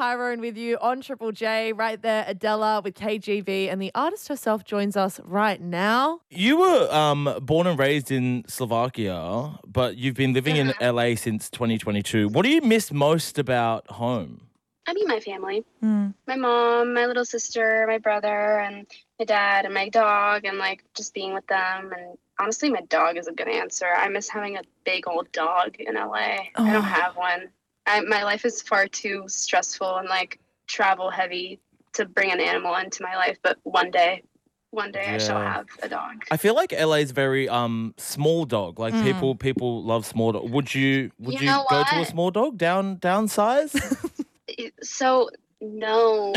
Tyrone with you on Triple J. Right there, Adela with KGV, and the artist herself joins us right now. You were born and raised in Slovakia, but you've been living in LA since 2022. What do you miss most about home? I mean, my family. My mom, my little sister, my brother, and my dad, and my dog, and like just being with them. And honestly, my dog is a good answer. I miss having a big old dog in LA. I don't have one. My life is far too stressful and like travel heavy to bring an animal into my life. But one day I shall have a dog. I feel like LA is very small dog. Like people love small dog. Would you go to a small dog downsize? So no.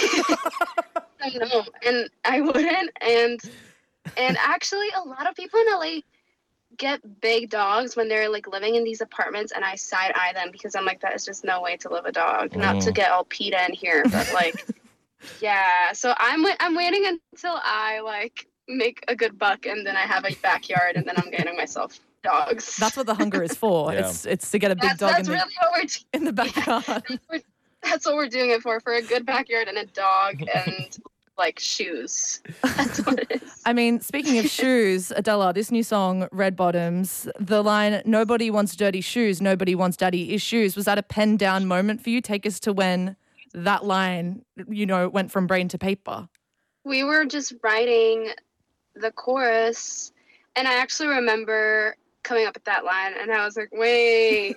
No, and I wouldn't. And actually, a lot of people in LA get big dogs when they're like living in these apartments, and I side eye them because I'm like, that is just no way to live a dog. Not to get all PETA in here, but like, yeah. So I'm waiting until I like make a good buck, and then I have a backyard, and then I'm getting myself dogs. That's what the hunger is for. Yeah. It's to get a big dog that's really what we're in the backyard. Yeah, that's what we're doing it for a good backyard and a dog and like shoes. That's what it is. I mean, speaking of shoes, Adela, this new song, Red Bottoms, the line, nobody wants dirty shoes, nobody wants daddy issues. Was that a pen down moment for you? Take us to when that line, went from brain to paper. We were just writing the chorus, and I actually remember coming up with that line, and I was like, wait.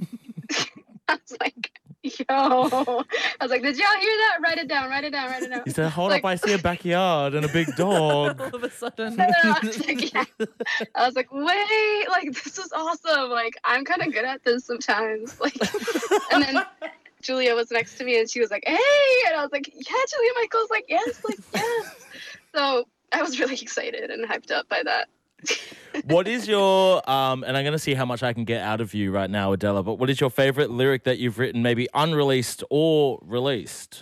I was like, yo. I was like, did y'all hear that? Write it down. He said, hold up, I see a backyard and a big dog. All of a sudden. I was like, yeah. I was like, wait, like, this is awesome. Like, I'm kind of good at this sometimes. Like, and then Julia was next to me, and she was like, hey. And I was like, yeah, Julia Michaels, like, yes. So I was really excited and hyped up by that. What is your, and I'm going to see how much I can get out of you right now, Adela, but what is your favorite lyric that you've written, maybe unreleased or released?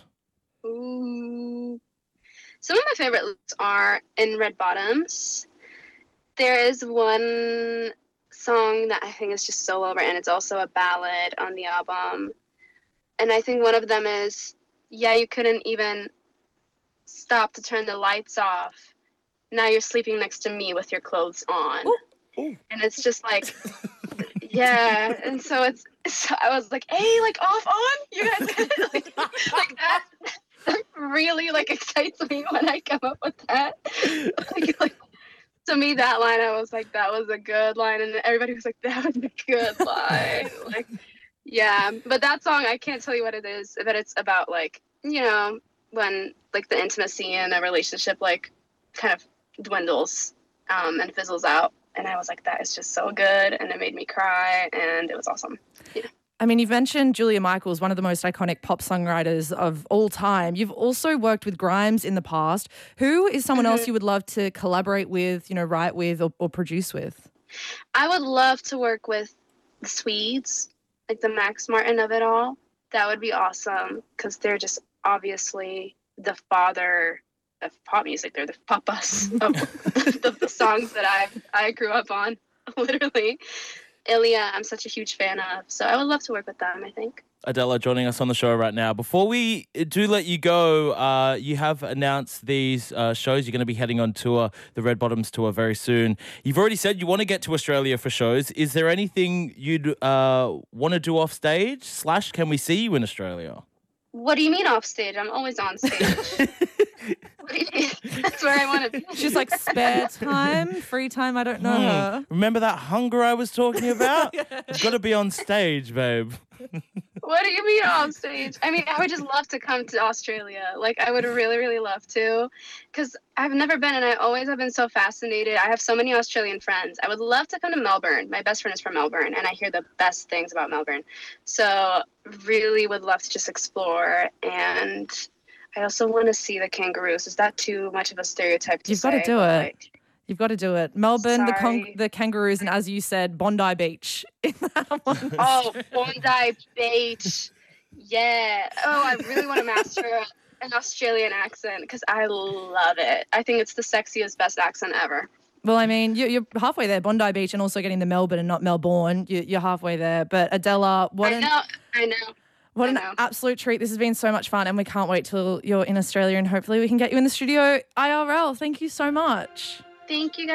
Ooh. Some of my favorite lyrics are in Red Bottoms. There is one song that I think is just so well written. It's also a ballad on the album. And I think one of them is, yeah, you couldn't even stop to turn the lights off. Now you're sleeping next to me with your clothes on. Ooh. And it's just like, yeah. And so I was like, hey, like off on, you guys get it? Like that really like excites me when I come up with that. Like, to me, that line, I was like, that was a good line. And everybody was like, that was a good line. Like, yeah. But that song, I can't tell you what it is, but it's about like, when like the intimacy in a relationship, like kind of dwindles and fizzles out, and I was like, that is just so good, and it made me cry, and it was awesome. Yeah. I mean, you've mentioned Julia Michaels, one of the most iconic pop songwriters of all time. You've also worked with Grimes in the past. Who is someone else you would love to collaborate with, write with or produce with? I would love to work with the Swedes, like the Max Martin of it all. That would be awesome, because they're just obviously the father of pop music. They're the papas of the songs that I grew up on, literally. Ilya, I'm such a huge fan of, so I would love to work with them, I think. Adela joining us on the show right now. Before we do let you go, you have announced these shows. You're going to be heading on tour, the Red Bottoms tour, very soon. You've already said you want to get to Australia for shows. Is there anything you'd want to do off stage? / can we see you in Australia? What do you mean off stage? I'm always on stage. What do you mean? That's where I want to be. She's like, spare time, free time, I don't know her. Remember that hunger I was talking about? You've got to be on stage, babe. What do you mean off stage? I mean, I would just love to come to Australia. Like, I would really, really love to, because I've never been, and I always have been so fascinated. I have so many Australian friends. I would love to come to Melbourne. My best friend is from Melbourne, and I hear the best things about Melbourne. So really would love to just explore. And I also want to see the kangaroos. Is that too much of a stereotype to say? You've got to do it. Like, you've got to do it. Melbourne, Sorry. the kangaroos, and as you said, Bondi Beach. In that one. Oh, Bondi Beach. Yeah. Oh, I really want to master an Australian accent because I love it. I think it's the sexiest, best accent ever. Well, I mean, you're halfway there, Bondi Beach, and also getting to Melbourne and not Melbourne. You're halfway there. But Adela, I know. What I an know. absolute treat. This has been so much fun and we can't wait till you're in Australia and hopefully we can get you in the studio IRL. Thank you so much. Thank you guys.